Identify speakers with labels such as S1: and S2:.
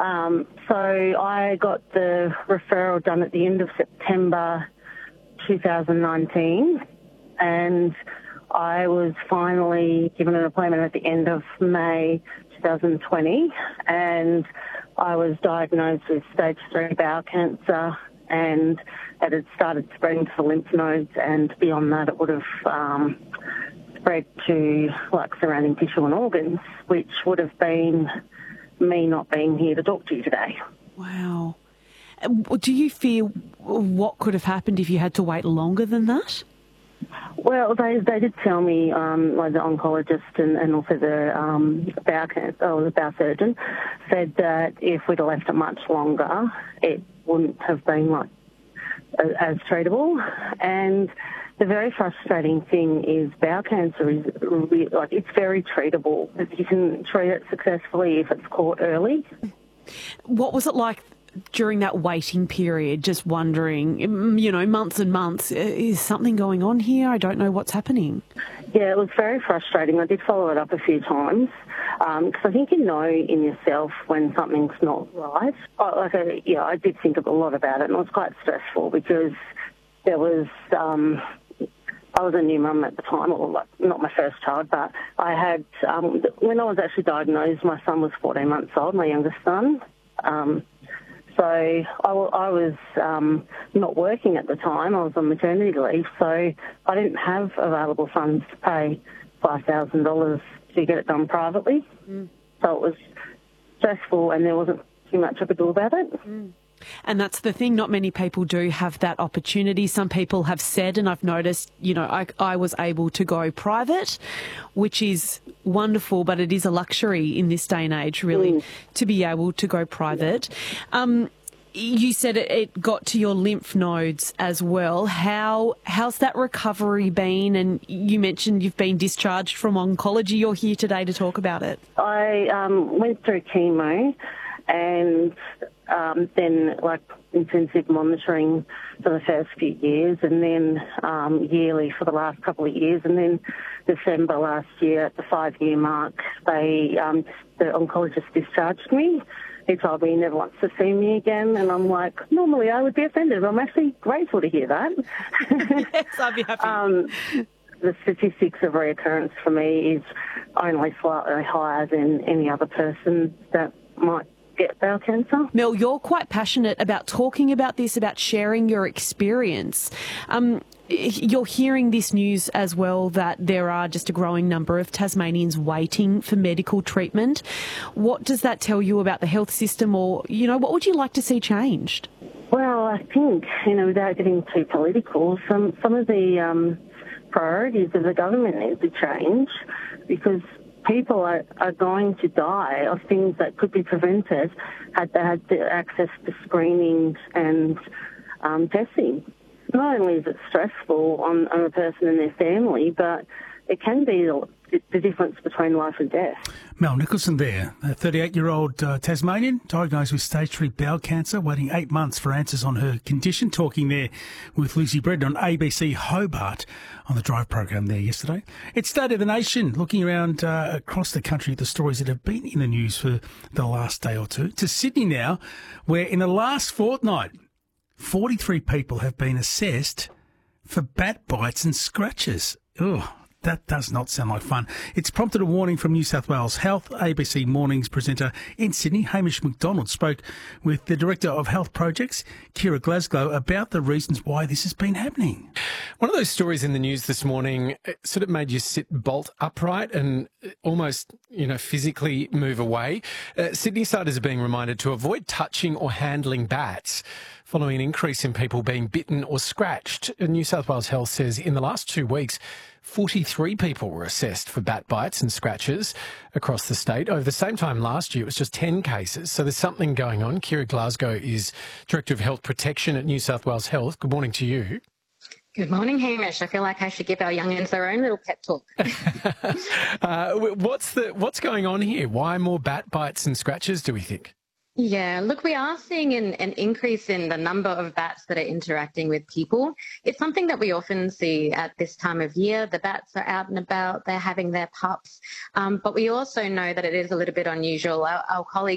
S1: So I got the referral done at the end of September 2019, and I was finally given an appointment at the end of May 2020, and I was diagnosed with stage 3 bowel cancer, and it had started spreading to the lymph nodes, and beyond that it would have spread to like surrounding tissue and organs, which would have been me not being here to talk to you today.
S2: Wow. Do you fear what could have happened if you had to wait longer than that?
S1: Well, they did tell me, like the oncologist and also the the bowel surgeon said that if we'd have left it much longer, it wouldn't have been like as treatable. And the very frustrating thing is bowel cancer is it's very treatable. You can treat it successfully if it's caught early.
S2: What was it like during that waiting period, just wondering, months and months, is something going on here? I don't know what's happening.
S1: Yeah, it was very frustrating. I did follow it up a few times because I think you know in yourself when something's not right. I did think a lot about it, and it was quite stressful because there was... I was a new mum at the time, or not my first child, but I had, when I was actually diagnosed, my son was 14 months old, my youngest son. So I was not working at the time. I was on maternity leave, so I didn't have available funds to pay $5,000 to get it done privately. So it was stressful, and there wasn't too much I could do about it.
S2: And that's the thing, not many people do have that opportunity. Some people have said, and I've noticed, I was able to go private, which is wonderful, but it is a luxury in this day and age, really, to be able to go private. You said it got to your lymph nodes as well. How's that recovery been? And you mentioned you've been discharged from oncology. You're here today to talk about it.
S1: I went through chemo and then intensive monitoring for the first few years, and then yearly for the last couple of years, and then December last year at the 5-year mark, the oncologist discharged me. He told me he never wants to see me again, and I'm like, normally I would be offended, but I'm actually grateful to hear that.
S2: Yes, I'd be happy.
S1: The statistics of reoccurrence for me is only slightly higher than any other person that might get bowel cancer.
S2: Mel, you're quite passionate about talking about this, about sharing your experience. You're hearing this news as well, that there are just a growing number of Tasmanians waiting for medical treatment. What does that tell you about the health system, or, what would you like to see changed?
S1: Well, I think, without getting too political, some of the priorities of the government need to change, because people are going to die of things that could be prevented had they had the access to screening and testing. Not only is it stressful on a person and their family, but it can be the difference between life and death.
S3: Mel Nicholson there, a 38-year-old Tasmanian diagnosed with stage 3 bowel cancer, waiting 8 months for answers on her condition, talking there with Lucy Bredon on ABC Hobart on the Drive program there yesterday. It's State of the Nation, looking around across the country at the stories that have been in the news for the last day or two. To Sydney now, where in the last fortnight, 43 people have been assessed for bat bites and scratches. Ugh. That does not sound like fun. It's prompted a warning from New South Wales Health. ABC Mornings presenter in Sydney, Hamish McDonald, spoke with the Director of Health Projects, Kira Glasgow, about the reasons why this has been happening.
S4: One of those stories in the news this morning sort of made you sit bolt upright and almost, physically move away. Sydney-siders are being reminded to avoid touching or handling bats following an increase in people being bitten or scratched. New South Wales Health says in the last 2 weeks, 43 people were assessed for bat bites and scratches across the state. Over the same time last year, it was just 10 cases. So there's something going on. Kira Glasgow is Director of Health Protection at New South Wales Health. Good morning to you.
S5: Good morning, Hamish. I feel like I should give our young'uns their own little pep talk.
S4: What's going on here? Why more bat bites and scratches, do we think?
S5: Yeah, look, we are seeing an increase in the number of bats that are interacting with people. It's something that we often see at this time of year. The bats are out and about, they're having their pups. But we also know that it is a little bit unusual. Our colleagues